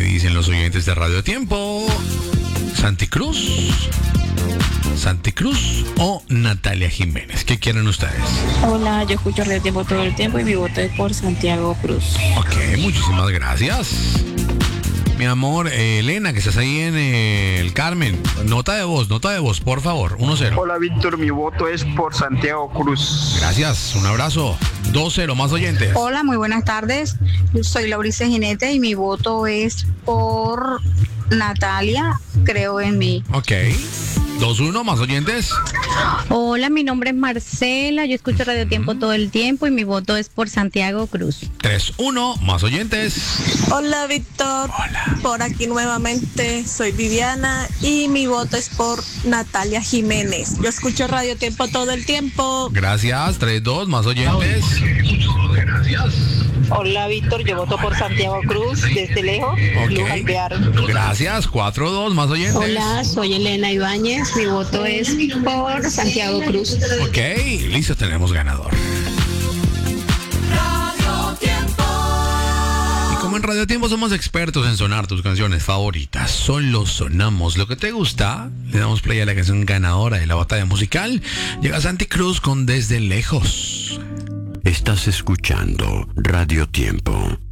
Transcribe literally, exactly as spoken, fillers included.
dicen los oyentes de Radio Tiempo? ¿Santi Cruz? ¿Santi Cruz o Natalia Jiménez? ¿Qué quieren ustedes? Hola, yo escucho Radio Tiempo todo el tiempo y mi voto es por Santiago Cruz. Ok, muchísimas gracias. Mi amor, eh, Elena, que estás ahí en eh, el Carmen. Nota de voz, nota de voz, por favor. uno cero. Hola, Víctor, mi voto es por Santiago Cruz. Gracias, un abrazo. dos cero, más oyentes. Hola, muy buenas tardes. Yo soy Laurice Ginete y mi voto es por Natalia, creo en mí. Ok. dos uno, más oyentes. Hola, mi nombre es Marcela, yo escucho Radio Tiempo todo el tiempo y mi voto es por Santiago Cruz. tres uno, más oyentes. Hola, Víctor. Hola. Por aquí nuevamente soy Viviana y mi voto es por Natalia Jiménez. Yo escucho Radio Tiempo todo el tiempo. Gracias, tres dos, más oyentes. Gracias. Hola, Víctor, yo voto por Santiago Cruz desde lejos. Luz Alvear. Gracias, cuatro dos, más oyentes. Hola, soy Elena Ibáñez, mi voto es por Santiago Cruz. Ok, listo, tenemos ganador. Y como en Radio Tiempo somos expertos en sonar tus canciones favoritas, solo sonamos lo que te gusta, le damos play a la canción ganadora de la batalla musical. Llega Santi Cruz con Desde Lejos. Estás escuchando Radio Tiempo.